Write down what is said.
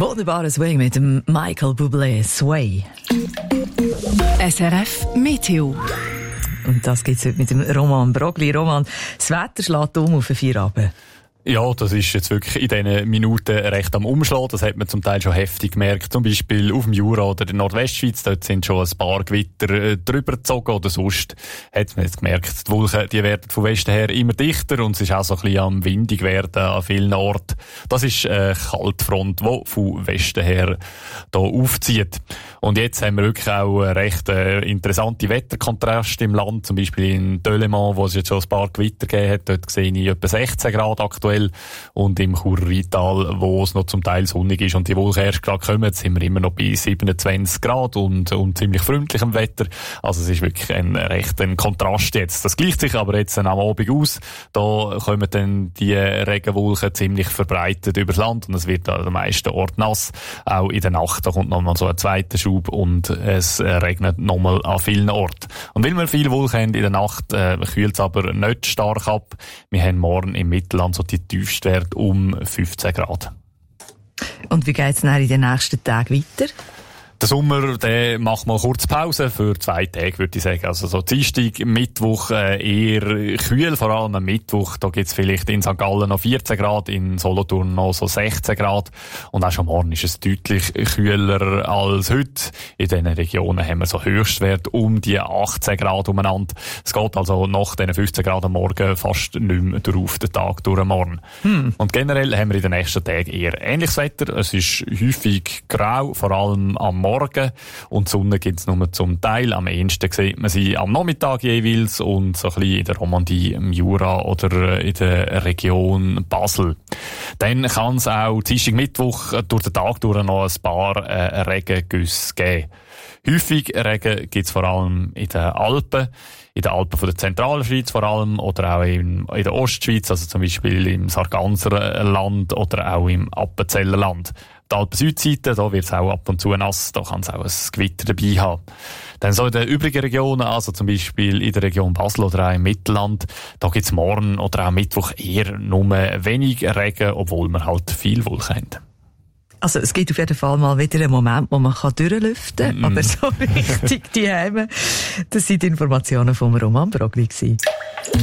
Wunderbarer Swing mit dem Michael Bublé, Sway. SRF Meteo. Und das gibt's heute mit dem Roman Brogli. Roman, das Wetter schlägt auf den Feierabend. Ja, das ist jetzt wirklich in diesen Minuten recht am Umschlagen. Das hat man zum Teil schon heftig gemerkt. Zum Beispiel auf dem Jura oder in der Nordwestschweiz. Dort sind schon ein paar Gewitter drüber gezogen. Oder sonst hat man jetzt gemerkt, die Wolken, die werden von Westen her immer dichter. Und es ist auch so ein bisschen am windig werden an vielen Orten. Das ist eine Kaltfront, die von Westen her hier aufzieht. Und jetzt haben wir wirklich auch recht interessante Wetterkontraste im Land. Zum Beispiel in Delémont, wo es jetzt schon ein paar Gewitter gegeben hat. Dort sehe ich etwa 16 Grad aktuell. Und im Chur-Rheintal, wo es noch zum Teil sonnig ist und die Wolken erst gerade kommen, sind wir immer noch bei 27 Grad und ziemlich freundlichem Wetter. Also es ist wirklich ein Kontrast jetzt. Das gleicht sich aber jetzt am Abend aus. Da kommen dann die Regenwolken ziemlich verbreitet übers Land und es wird an den meisten Orten nass. Auch in der Nacht, da kommt nochmal so ein zweiter Schub und es regnet nochmal an vielen Orten. Und weil wir viele Wolken haben in der Nacht, kühlt es aber nicht stark ab. Wir haben morgen im Mittelland so die Tiefstwert um 15 Grad. Und wie geht's dann in den nächsten Tagen weiter? Der Sommer, der macht mal kurz Pause für 2 Tage, würde ich sagen. Also so Dienstag, Mittwoch eher kühl, vor allem am Mittwoch. Da gibt's vielleicht in St. Gallen noch 14 Grad, in Solothurn noch so 16 Grad. Und auch schon morgen ist es deutlich kühler als heute. In diesen Regionen haben wir so Höchstwert um die 18 Grad umeinander. Es geht also nach diesen 15 Grad am Morgen fast nicht mehr durch den Tag durch morgen. Und generell haben wir in den nächsten Tagen eher ähnliches Wetter. Es ist häufig grau, vor allem am Morgen. Und die Sonne gibt es nur zum Teil. Am ehesten sieht man sie am Nachmittag jeweils und so ein bisschen in der Romandie, im Jura oder in der Region Basel. Dann kann es auch Dienstag, Mittwoch durch den Tag durch noch ein paar Regengüsse geben. Häufig Regen gibt es vor allem in den Alpen. In den Alpen von der Zentralschweiz vor allem oder auch in der Ostschweiz, also zum Beispiel im Sarganserland oder auch im Appenzellerland. Die Alpen-Südseite, da wird es auch ab und zu nass, da kann es auch ein Gewitter dabei haben. Dann so in den übrigen Regionen, also zum Beispiel in der Region Basel oder auch im Mittelland, da gibt es morgen oder auch Mittwoch eher nur wenig Regen, obwohl wir halt viel Wolken haben. Also es gibt auf jeden Fall mal wieder einen Moment, wo man durchlüften kann, aber so richtig die Heime. Das sind die Informationen von Roman Brogli.